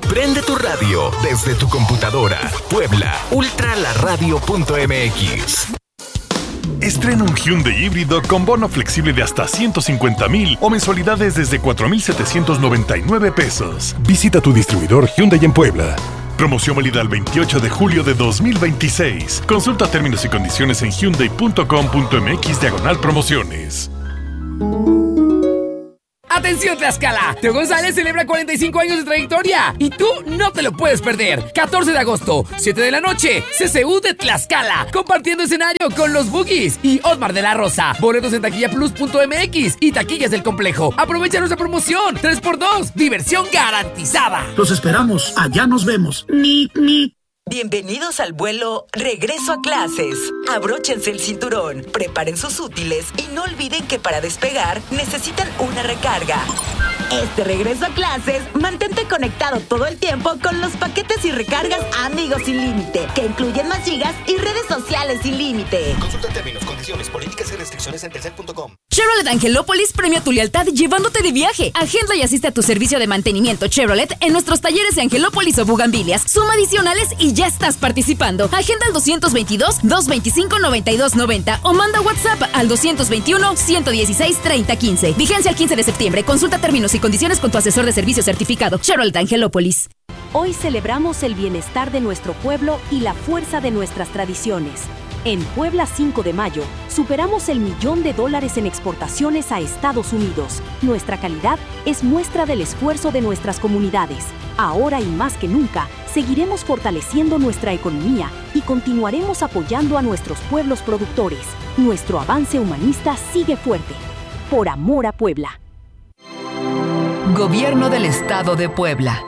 Prende tu radio desde tu computadora. Puebla, ultralarradio.mx. Estrena un Hyundai híbrido con bono flexible de hasta 150,000 o mensualidades desde 4,799 pesos. Visita tu distribuidor Hyundai en Puebla. Promoción válida el 28 de julio de 2026. Consulta términos y condiciones en hyundai.com.mx/promociones. ¡Atención, Tlaxcala! Teo González celebra 45 años de trayectoria y tú no te lo puedes perder. 14 de agosto, 7 de la noche, CCU de Tlaxcala, compartiendo escenario con los Boogies y Otmar de la Rosa. Boletos en taquillaplus.mx y taquillas del complejo. Aprovecha nuestra promoción 3x2, diversión garantizada. Los esperamos, allá nos vemos. Bienvenidos al vuelo Regreso a Clases. Abróchense el cinturón, preparen sus útiles y no olviden que para despegar necesitan una recarga. Este regreso a clases, mantente conectado todo el tiempo con los paquetes y recargas Amigos Sin Límite, que incluyen más gigas y redes sociales sin límite. Consulta términos, condiciones, políticas y restricciones en telcel.com. Chevrolet Angelópolis premia tu lealtad llevándote de viaje. Agenda y asiste a tu servicio de mantenimiento Chevrolet en nuestros talleres de Angelópolis o Bugambilias. Suma adicionales y ya estás participando. Agenda al 222-225-9290 o manda WhatsApp al 221-116-3015. Vigencia el 15 de septiembre. Consulta términos y condiciones con tu asesor de servicio certificado. Chevrolet Angelópolis. Hoy celebramos el bienestar de nuestro pueblo y la fuerza de nuestras tradiciones. En Puebla 5 de mayo, superamos el $1,000,000 en exportaciones a Estados Unidos. Nuestra calidad es muestra del esfuerzo de nuestras comunidades. Ahora y más que nunca, seguiremos fortaleciendo nuestra economía y continuaremos apoyando a nuestros pueblos productores. Nuestro avance humanista sigue fuerte. Por amor a Puebla. Gobierno del Estado de Puebla.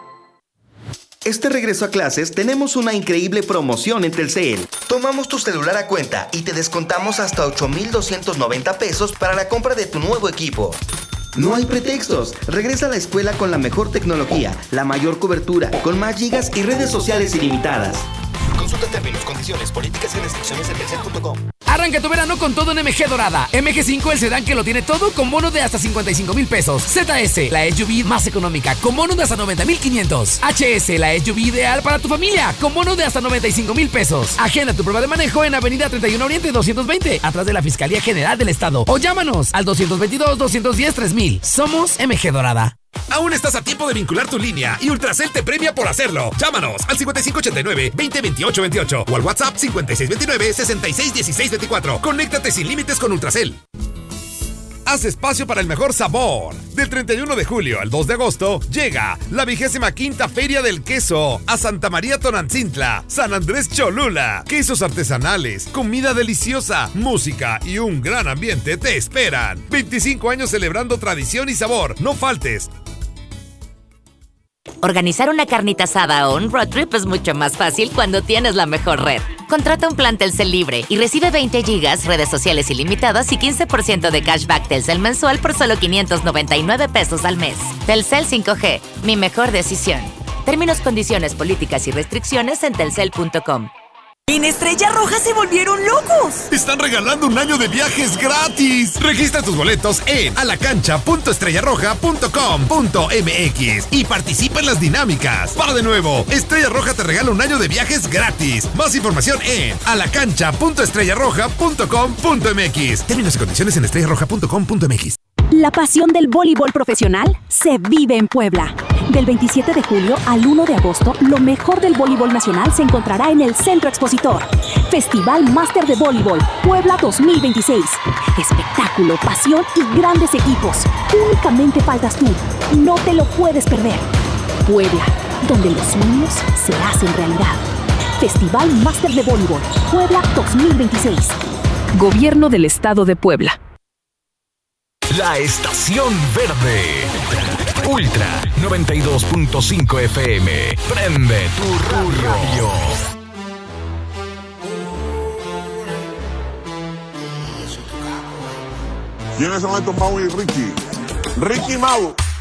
Este regreso a clases tenemos una increíble promoción en Telcel. Tomamos tu celular a cuenta y te descontamos hasta 8,290 pesos para la compra de tu nuevo equipo. No hay pretextos. Regresa a la escuela con la mejor tecnología, la mayor cobertura, con más gigas y redes sociales ilimitadas. Consulta términos, condiciones, políticas y restricciones en telcel.com. Arranca tu verano con todo en MG Dorada. MG5, el sedán que lo tiene todo, con bono de hasta 55,000 pesos. ZS, la SUV más económica, con bono de hasta 90,500. HS, la SUV ideal para tu familia, con bono de hasta 95,000 pesos. Agenda tu prueba de manejo en Avenida 31 Oriente 220, atrás de la Fiscalía General del Estado. O llámanos al 222-210-3000. Somos MG Dorada. Aún estás a tiempo de vincular tu línea y Ultracel te premia por hacerlo. Llámanos al 5589-202828 o al WhatsApp 5629-661624. Conéctate sin límites con Ultracel. Haz espacio para el mejor sabor. Del 31 de julio al 2 de agosto llega la 25ª Feria del Queso a Santa María Tonantzintla, San Andrés Cholula. Quesos artesanales, comida deliciosa, música y un gran ambiente te esperan. 25 años celebrando tradición y sabor. No faltes. Organizar una carnita asada o un road trip es mucho más fácil cuando tienes la mejor red. Contrata un plan Telcel libre y recibe 20 gigas, redes sociales ilimitadas y 15% de cashback Telcel mensual por solo 599 pesos al mes. Telcel 5G, mi mejor decisión. Términos, condiciones, políticas y restricciones en telcel.com. En Estrella Roja se volvieron locos. Están regalando un año de viajes gratis. Registra tus boletos en alacancha.estrellarroja.com.mx y participa en las dinámicas. Para de nuevo, Estrella Roja te regala un año de viajes gratis. Más información en alacancha.estrellarroja.com.mx. Términos y condiciones en estrellarroja.com.mx. La pasión del voleibol profesional se vive en Puebla. Del 27 de julio al 1 de agosto, lo mejor del voleibol nacional se encontrará en el Centro Expositor. Festival Máster de Voleibol Puebla 2026. Espectáculo, pasión y grandes equipos. Únicamente faltas tú. No te lo puedes perder. Puebla, donde los sueños se hacen realidad. Festival Máster de Voleibol Puebla 2026. Gobierno del Estado de Puebla. La Estación Verde. Ultra 92.5 FM. Prende tu radio. ¿Quiénes son estos Mau y Ricky? Ricky Mau.